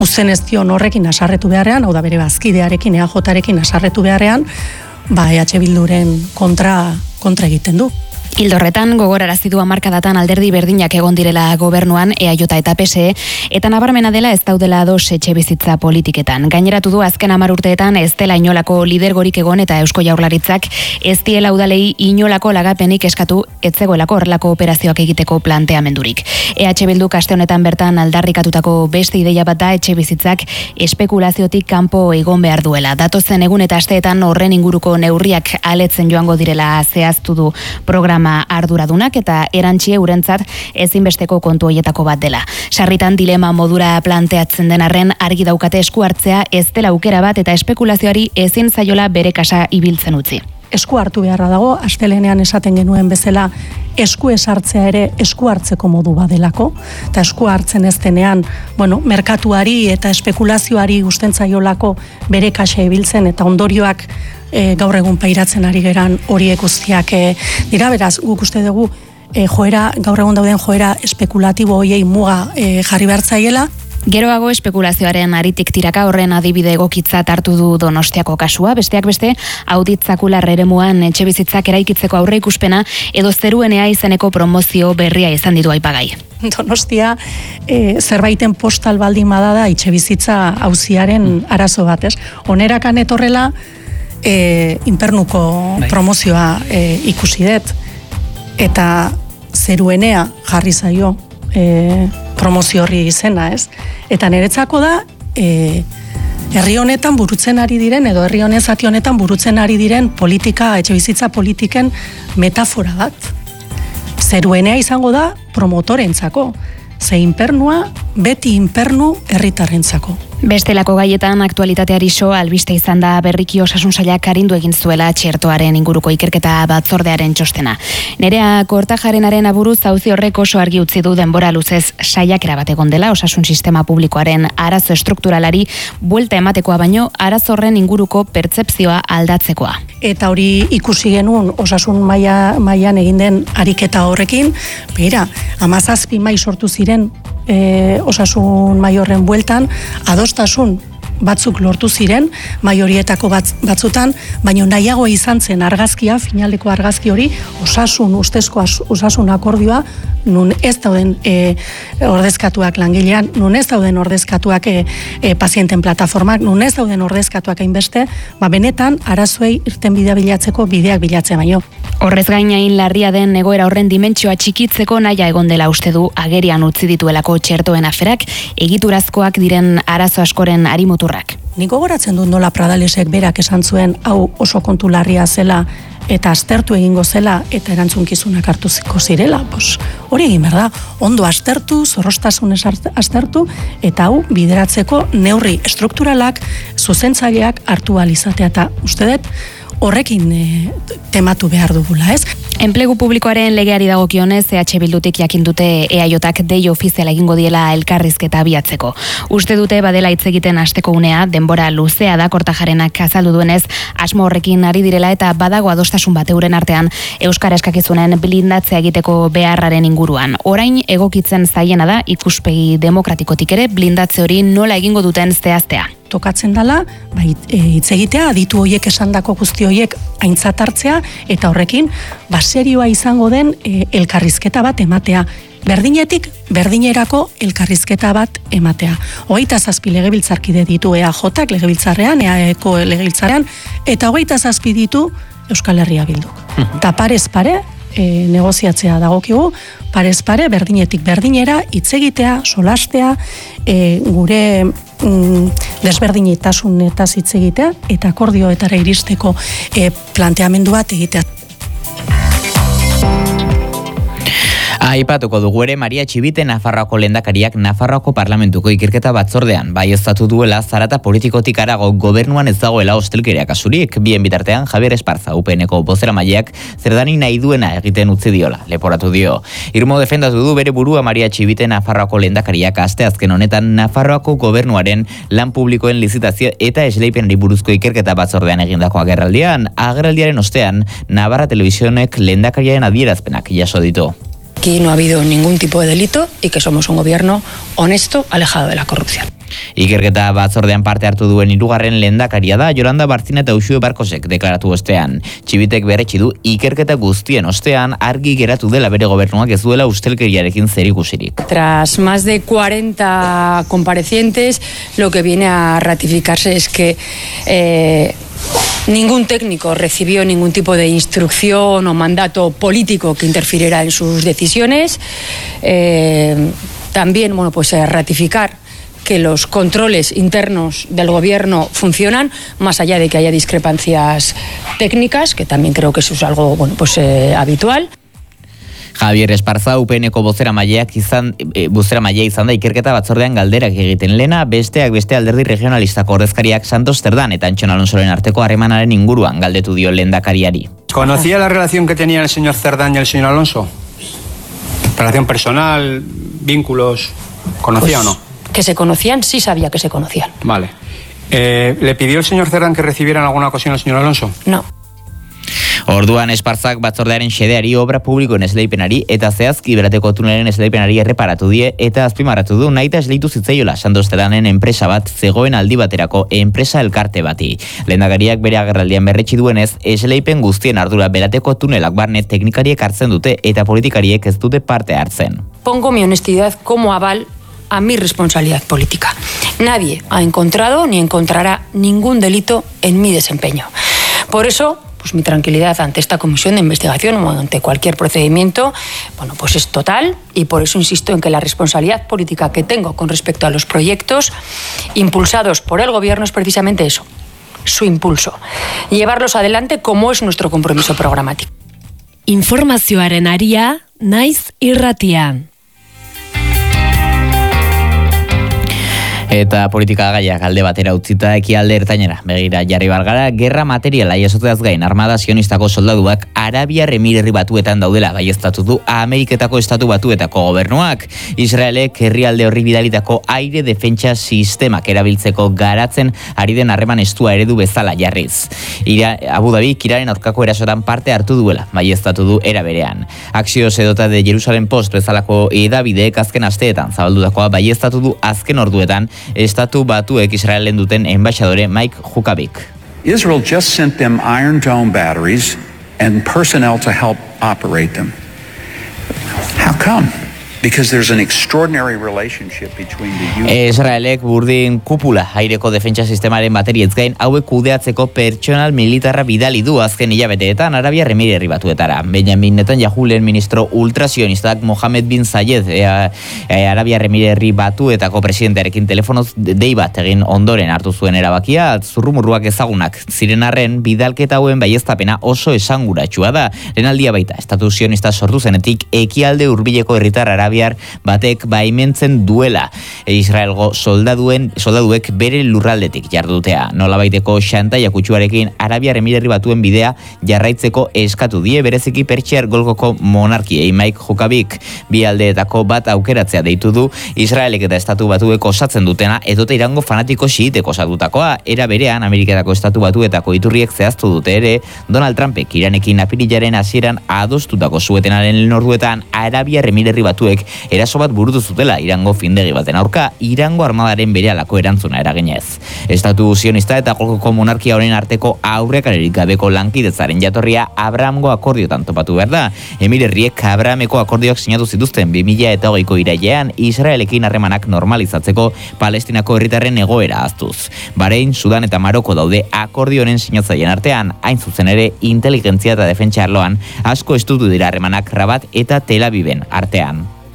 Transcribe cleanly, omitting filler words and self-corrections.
uzen ez dion horrekin asarretu beharrean, hau da bere bazkidearekin, EAJarekin asarretu beharrean, EH Bilduren kontra egiten du. Hildorretan gogorarazi du hamarkadatan alderdi berdinak egon direla gobernuan EAJ eta PSE, eta nabarmena dela ez daudela ados etxebizitza politiketan. Gaineratu du azken 10 urteetan ez dela inolako lidergorik egon eta Eusko Jaurlaritzak ez diela udalei inolako lagapenik eskatu ez zegoelako horrelako operazioak egiteko planteamendurik. EH Bilduk aste honetan bertan aldarrikatutako beste ideia bat da etxebizitzak espekulaziotik kanpo egon behar duela. Datozen egun eta asteetan horren inguruko neurriak aletzen joango direla zehaztu du programa arduradunak eta erantxie urentzat ezinbesteko kontu hoietako bat dela. Sarritan dilema modura planteatzen den arren argi daukate esku hartzea ez dela aukera bat eta espekulazioari ezin zaiola bere kasa ibiltzen utzi. Esku hartu beharra dago, astelenean esaten genuen bezala esku esartzea ere esku hartzeko modu badelako, eta esku hartzen ez denean, merkatuari eta espekulazioari gusten zaiolako bere kasa ibiltzen eta ondorioak gaur egun pairatzen ari geran horiek guztiak dira, beraz, guk uste dugu gaur egun dauden joera espekulatibo hoiei muga jarri behar zaiela. Geroago espekulazioaren aritik tiraka horren adibide egokitzat hartu du Donostiako kasua, besteak beste auditzakular eremuan etxebizitzak eraikitzeko aurreikuspena edo zeruenea izeneko promozio berria izan ditu aipagai. Donostia zerbaiten postal baldin bada da etxebizitza auziaren arazo bat, ez? Onerakan etorrela inpernuko promozioa ikusi dut eta zeruenea jarri zaio promozio horri izena, ez? Eta niretzako da herri honetan burutzen ari diren edo herri honen zati honetan burutzen ari diren politika, etxebizitza politiken metafora bat. Zeruenea izango da promotorentzako, ze inpernua beti inpernu herritarrentzako. Bestelako gaietan aktualitateari so albiste izan da berriki Osasun Sailak arindu egin zuela txertoaren inguruko ikerketa batzordearen txostena. Nerea Kortajarenaren aburuz auzi horrek oso argi utzi du denbora luzez saiakera bat egon dela osasun sistema publikoaren arazo estrukturalari buelta ematekoa baino arazo horren inguruko pertzepzioa aldatzekoa. Eta hori ikusi genuen osasun mailan egin den ariketa horrekin, begira, 17 mai sortu ziren osasun mai horren bueltan, adostasun batzuk lortu ziren, mai horietako batzutan, baina nahiago izan zen argazkia, finaleko argazki hori, ustezko osasun akordioa, nun ez dauden ordezkatuak langilean, nun ez dauden ordezkatuak pazienten plataformak, nun ez dauden ordezkatuak hainbeste, benetan arazoei irtenbidea bilatzeko bideak bilatzea baino. Horrez gainain larria den egoera horren dimentsioa txikitzeko naia egon dela uste du agerian utzi dituelako txertoen aferak, egiturazkoak diren arazo askoren arimuturrak. Nik gogoratzen dut nola Pradalesek berak esan zuen hau oso kontu larria zela eta aztertu egingo zela eta erantzunkizunak hartuko zirela. Hori egin behar da, ondo aztertu, zorrostasunez aztertu eta hau bideratzeko neurri estrukturalak, zuzentzaileak hartu ahal izatea eta uste dut horrekin tematu behar dugula, ez? Enplegu publikoaren legeari dagokionez, EH Bildutik jakin dute EAJak dei ofiziala egingo diela elkarrizketa abiatzeko. Uste dute badela hitz egiten hasteko unea, denbora luzea da Kortajarenak azaldu duenez, asmo horrekin ari direla eta badago adostasun bat euren artean euskara eskakizunen blindatzea egiteko beharraren inguruan. Orain egokitzen zaiena da ikuspegi demokratikotik ere blindatze hori nola egingo duten zehaztea. Tokatzen dela, hitz egitea, aditu horiek esandako guzti horiek aintzat hartzea, eta horrekin, serioa izango den elkarrizketa bat ematea. Berdinetik, berdinerako elkarrizketa bat ematea. 27 legebiltzarkide ditu EAJak legebiltzarrean, EAEko legebiltzarrean, eta 27 ditu Euskal Herria Bilduk. Eta parez pare, negoziatzea dagokigu, parez pare, berdinetik berdinera, hitz egitea, solastea, gure desberdinitasunetaz hitz egitea eta akordioetara iristeko planteamendu bat egitea. Aipatuko dugu ere Maria Txibite Nafarroako lehendakariak Nafarroako Parlamentuko ikerketa batzordean baieztatu duela zarata politikotik harago gobernuan ez dagoela hostelkeria kasurik. Bien bitartean Javier Esparza UPNeko bozeramaileak zerdani nahi duena egiten utzi diola, leporatu dio. Irmo defendatu du bere burua Maria Txibite Nafarroako lehendakariak asteazken honetan Nafarroako gobernuaren lan publikoen lizitazio eta esleipenari buruzko ikerketa batzordean egindako agerraldiaren ostean Navarra Telebizionek lehendakariaren adierazpenak jaso ditu. Aquí no ha habido ningún tipo de delito y que somos un gobierno honesto, alejado de la corrupción. Ikerketa batzordean parte hartu duen hirugarren lehendakaria da Yolanda Bartzina eta Uxue Barkosek deklaratu ostean. Txibitek berretsi du ikerketa guztien ostean argi geratu dela bere gobernuak ez duela ustelkeriarekin zerikusirik. Tras más de 40 comparecientes, lo que viene a ratificarse es que ningún técnico recibió ningún tipo de instrucción o mandato político que interfiriera en sus decisiones. También, ratificar que los controles internos del gobierno funcionan, más allá de que haya discrepancias técnicas, que también creo que eso es algo habitual. Javier Esparza UPNeko bozeramailea izan da ikerketa batzordean galderak egiten. Lena besteak beste alderdi regionalistako ordezkariak Santos Cerdán eta Antxon Alonsoren arteko harremanaren inguruan galdetu dio lehendakariari. ¿Conocía la relación que tenían el señor Cerdán y el señor Alonso? ¿Relación personal, vínculos? ¿Conocía o no? Que se conocían, sí sabía que se conocían. Vale. ¿Le pidió el señor Cerdán que recibiera en alguna ocasión al señor Alonso? No. Orduan Esparzak batzordearen xedeari obra publikoen esleipenari eta zehazki berateko tunelen esleipenari erreparatu die eta azpimarratu du nahita esleitu zitzaiola Santos Cerdanen enpresa bat zegoen aldi baterako enpresa elkarte bati. Lehendakariak bere agerraldian berretsi duenez, esleipen guztien ardura berateko tunelak barne teknikariek hartzen dute eta politikariek ez dute parte hartzen. Pongo mi honestidad como aval a mi responsabilidad política. Nadie ha encontrado ni encontrará ningún delito en mi desempeño. Por eso, mi tranquilidad ante esta comisión de investigación o ante cualquier procedimiento, es total, y por eso insisto en que la responsabilidad política que tengo con respecto a los proyectos impulsados por el gobierno es precisamente eso, su impulso. Llevarlos adelante como es nuestro compromiso programático. Informazioaren aria, naiz irratia. Eta politika gaiak alde batera utzita ekialde ertainera. Begira jarri balgara, gerra materiala jasoteaz gain armada sionistako soldaduak Arabiar Emirerri Batuetan daudela baieztatu du Ameriketako Estatu Batuetako gobernuak. Israelek herrialde horri bidalitako aire defentsa sistemak erabiltzeko garatzen ari den harreman estua eredu bezala jarriz. Abu Dhabi Iraren aurkako erasotan parte hartu duela baieztatu du era berean. Axios edota de Jerusalem Post bezalako edabideek azken asteetan zabaldutakoa baieztatu du azken orduetan Estatu Batuek Israelen duten enbaixadore Mike Huckabee. Israel just sent them Iron Dome batteries and personnel to help operate them. How come? Because there's an extraordinary relationship between the US. Israelek burdin kupula aireko defentsa sistemaren bateriez gain hauek kudeatzeko pertsonal militarra bidali du azken hilabeteetan Arabiar Emirerri Batuetara. Benjamin Netanyahu lehen ministro ultrasionistak Mohammed bin Zayed Arabiar Emirerri Batuetako presidentearekin telefonoz dei bat egin ondoren hartu zuen erabakia, zurrumurruak ezagunak ziren arren bidalketa hauen baieztapena oso esanguratsua da. Lehenaldia baita estatu sionista sortu zenetik ekialde hurbileko herritar arabiar batek baimentzen duela Israelgo soldaduek bere lurraldetik jardutea. Nolabaiteko xantaia kutsuarekin Arabiar Emirerri Batuen bidea jarraitzeko eskatu die bereziki Pertsiar Golkoko monarkiei. Mike Huckabee bi aldeetako bat aukeratzea deitu du Israelek eta Estatu Batuek osatzen dutena edota Irango fanatiko xiitek osatutakoa. Era berean Ameriketako Estatu Batuetako iturriek zehaztu dute ere Donald Trumpek Iranekin apirilaren hasieran adostutako suetenaren lehen orduetan Arabiar Emirerri Batuek eraso bat burutu zutela Irango findegi baten aurka, Irango armadaren berehalako erantzuna eraginez. Estatu sionista eta Golkoko monarkia honen arteko aurrekaririk gabeko lankidetzaren jatorria Abrahamgo akordiotan topatu behar da. Emirerriek Abrahameko akordioak sinatu zituzten 2008ko irailean Israelekin harremanak normalizatzeko Palestinako herritarren egoera ahaztuz. Bahrein, Sudan eta Maroko daude akordionen sinatzaileen artean, hain zuzen ere inteligentzia eta defentsa arloan asko estutu dira harremanak Rabat eta Tel Aviven artean.